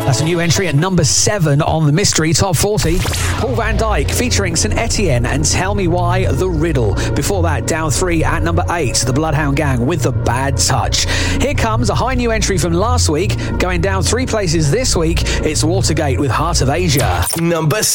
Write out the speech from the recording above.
That's a new entry at number 7 on the Mystery Top 40. Paul Van Dyke featuring St. Etienne and Tell Me Why, The Riddle. Before that, down 3 at number 8, the Bloodhound Gang with The Bad Touch. Here comes a high new entry from last week, going down 3 places this week. It's Watergate with Heart of Asia. Number 6.